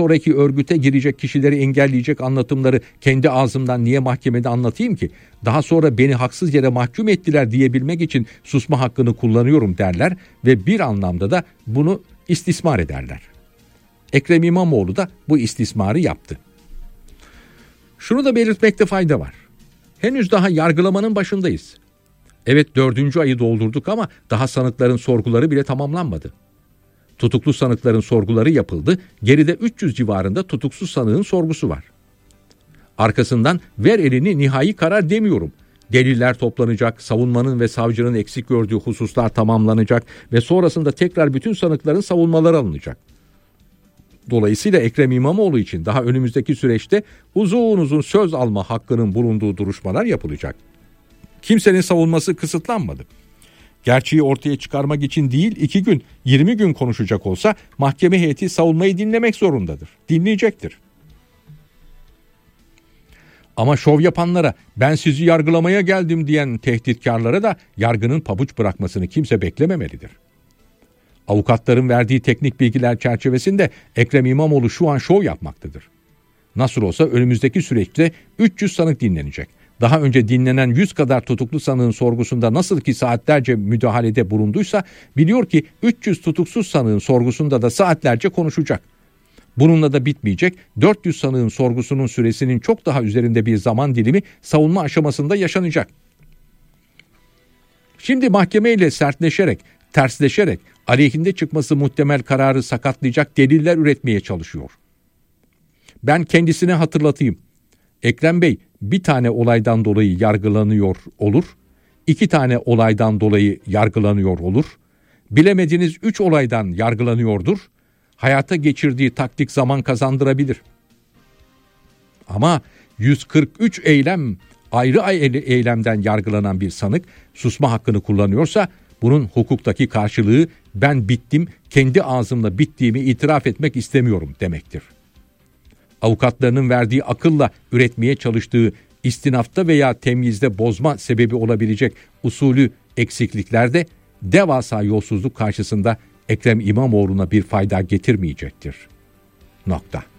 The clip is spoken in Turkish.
sonraki örgüte girecek kişileri engelleyecek anlatımları kendi ağzımdan niye mahkemede anlatayım ki? Daha sonra beni haksız yere mahkum ettiler diyebilmek için susma hakkını kullanıyorum derler ve bir anlamda da bunu istismar ederler. Ekrem İmamoğlu da bu istismarı yaptı. Şunu da belirtmekte fayda var. Henüz daha yargılamanın başındayız. Evet, 4. ayı doldurduk ama daha sanıkların sorguları bile tamamlanmadı. Tutuklu sanıkların sorguları yapıldı. Geride 300 civarında tutuksuz sanığın sorgusu var. Arkasından ver elini nihai karar demiyorum. Deliller toplanacak, savunmanın ve savcının eksik gördüğü hususlar tamamlanacak ve sonrasında tekrar bütün sanıkların savunmaları alınacak. Dolayısıyla Ekrem İmamoğlu için daha önümüzdeki süreçte uzun söz alma hakkının bulunduğu duruşmalar yapılacak. Kimsenin savunması kısıtlanmadı. Gerçeği ortaya çıkarmak için değil 2 gün, 20 gün konuşacak olsa mahkeme heyeti savunmayı dinlemek zorundadır. Dinleyecektir. Ama şov yapanlara, ben sizi yargılamaya geldim diyen tehditkarlara da yargının pabuç bırakmasını kimse beklememelidir. Avukatların verdiği teknik bilgiler çerçevesinde Ekrem İmamoğlu şu an şov yapmaktadır. Nasıl olsa önümüzdeki süreçte 300 sanık dinlenecek. Daha önce dinlenen 100 kadar tutuklu sanığın sorgusunda nasıl ki saatlerce müdahalede bulunduysa biliyor ki 300 tutuksuz sanığın sorgusunda da saatlerce konuşacak. Bununla da bitmeyecek. 400 sanığın sorgusunun süresinin çok daha üzerinde bir zaman dilimi savunma aşamasında yaşanacak. Şimdi mahkemeyle sertleşerek, tersleşerek aleyhinde çıkması muhtemel kararı sakatlayacak deliller üretmeye çalışıyor. Ben kendisine hatırlatayım. Ekrem Bey bir tane olaydan dolayı yargılanıyor olur, 2 tane olaydan dolayı yargılanıyor olur, bilemediğiniz 3 olaydan yargılanıyordur, hayata geçirdiği taktik zaman kazandırabilir. Ama 143 ayrı eylemden yargılanan bir sanık susma hakkını kullanıyorsa bunun hukuktaki karşılığı ben bittim, kendi ağzımla bittiğimi itiraf etmek istemiyorum demektir. Avukatlarının verdiği akılla üretmeye çalıştığı istinafta veya temyizde bozma sebebi olabilecek usulü eksikliklerde devasa yolsuzluk karşısında Ekrem İmamoğlu'na bir fayda getirmeyecektir. Nokta.